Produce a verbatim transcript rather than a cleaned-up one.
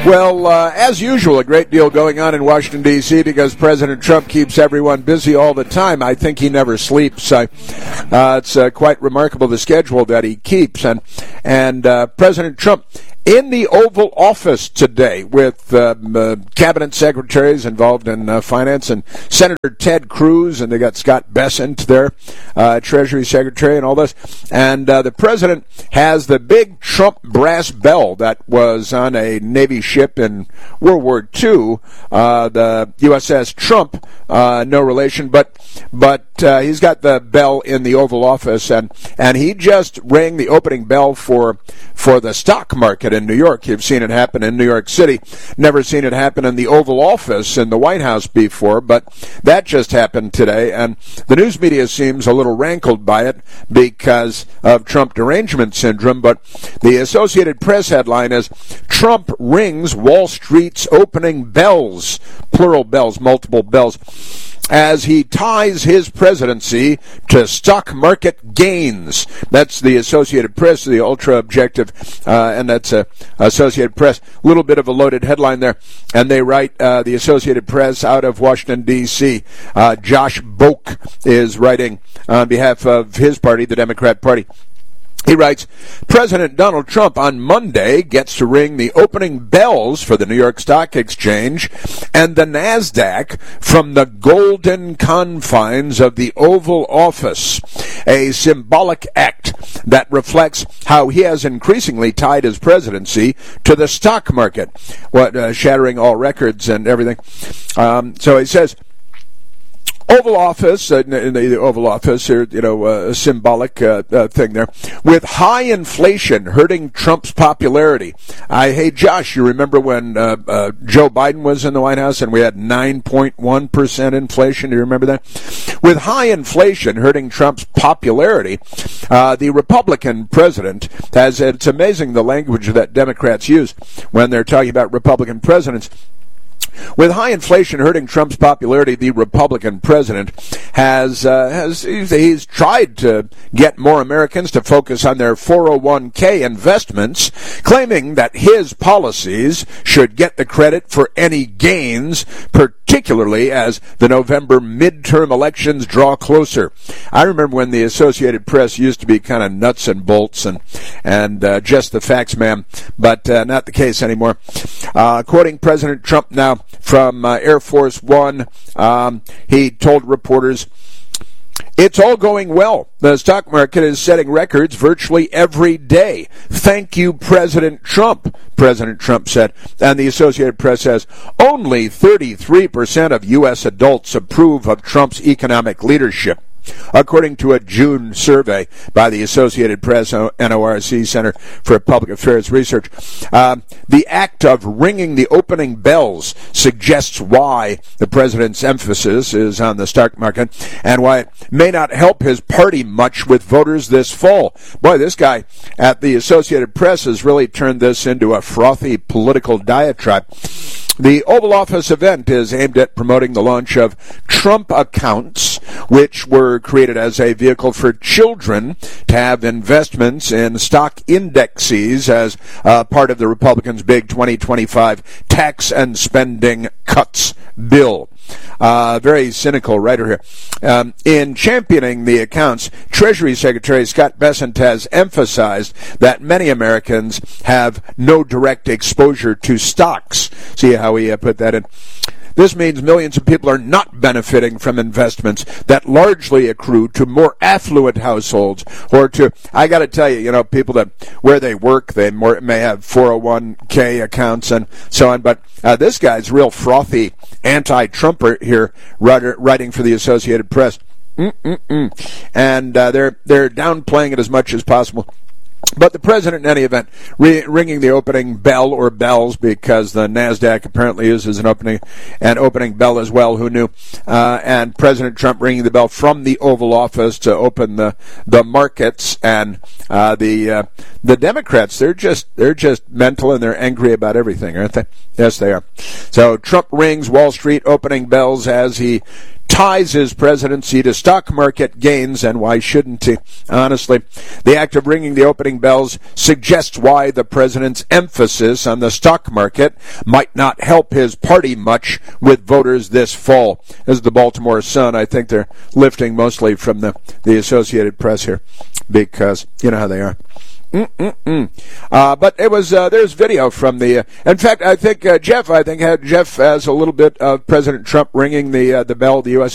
Well, uh, as usual, a great deal going on in Washington, D C because President Trump keeps everyone busy all the time. I think he never sleeps. I, uh, it's uh, quite remarkable, the schedule that he keeps. And, and uh, President Trump in the Oval Office today with um, uh, cabinet secretaries involved in uh, finance and Senator Ted Cruz, and they got Scott Bessent there, uh, Treasury Secretary, and all this. And uh, the president has the big Trump brass bell that was on a Navy ship in World War Two, uh, the U S S Trump, uh, no relation, but but uh, he's got the bell in the Oval Office, and and he just rang the opening bell for for the stock market in New York. You've seen it happen in New York City. Never seen it happen in the Oval Office in the White House before, but that just happened today, and the news media seems a little rankled by it because of Trump derangement syndrome, but the Associated Press headline is, Trump rings Wall Street's opening bells, plural bells, multiple bells, as he ties his presidency to stock market gains. That's the Associated Press, the ultra-objective, uh, and that's uh, Associated Press. A little bit of a loaded headline there. And they write, uh, the Associated Press out of Washington, D C Uh, Josh Boak is writing on behalf of his party, the Democrat Party. He writes, President Donald Trump on Monday gets to ring the opening bells for the New York Stock Exchange and the NASDAQ from the golden confines of the Oval Office, a symbolic act that reflects how he has increasingly tied his presidency to the stock market, what uh, shattering all records and everything. Um, so he says, Oval Office, uh, in the Oval Office, uh, you know, uh, a symbolic uh, uh, thing there, with high inflation hurting Trump's popularity. I, hey, Josh, you remember when uh, uh, Joe Biden was in the White House and we had nine point one percent inflation? Do you remember that? With high inflation hurting Trump's popularity, uh, the Republican president has, it's amazing the language that Democrats use when they're talking about Republican presidents. With high inflation hurting Trump's popularity, the Republican president has uh, has he's, he's tried to get more Americans to focus on their four oh one k investments, claiming that his policies should get the credit for any gains, particularly as the November midterm elections draw closer. I remember when the Associated Press used to be kind of nuts and bolts and and uh, just the facts, ma'am, but uh, not the case anymore. Uh, quoting President Trump now from uh, Air Force One, um, he told reporters, it's all going well. The stock market is setting records virtually every day. Thank you, President Trump, President Trump said. And the Associated Press says, only thirty-three percent of U S adults approve of Trump's economic leadership, according to a June survey by the Associated Press N O R C Center for Public Affairs Research. Uh, the act of ringing the opening bells suggests why the president's emphasis is on the stock market and why it may not help his party much with voters this fall. Boy, this guy at the Associated Press has really turned this into a frothy political diatribe. The Oval Office event is aimed at promoting the launch of Trump accounts, which were created as a vehicle for children to have investments in stock indexes as uh, part of the Republicans' big twenty twenty-five tax and spending cuts bill. Uh, very cynical writer here. Um, in championing the accounts, Treasury Secretary Scott Bessent has emphasized that many Americans have no direct exposure to stocks. See how he uh, put that in? This means millions of people are not benefiting from investments that largely accrue to more affluent households or to, I got to tell you, you know, people that where they work, they more, may have four oh one k accounts and so on. But uh, this guy's real frothy anti-Trumper here, writing for the Associated Press. Mm-mm-mm. And uh, they're they're downplaying it as much as possible. But the president, in any event, re- ringing the opening bell or bells, because the NASDAQ apparently uses an opening an opening bell as well. Who knew? Uh, and President Trump ringing the bell from the Oval Office to open the the markets. And uh, the uh, the Democrats, they're just they're just mental and they're angry about everything, aren't they? Yes, they are. So Trump rings Wall Street opening bells as he ties his presidency to stock market gains, and why shouldn't he? Honestly, the act of ringing the opening bells suggests why the president's emphasis on the stock market might not help his party much with voters this fall. As the Baltimore Sun, I think they're lifting mostly from the, the Associated Press here, because you know how they are. Mm-mm-mm. Uh, but it was, uh, there's video from the, uh, in fact, I think, uh, Jeff, I think had, Jeff has a little bit of President Trump ringing the, uh, the bell, the U S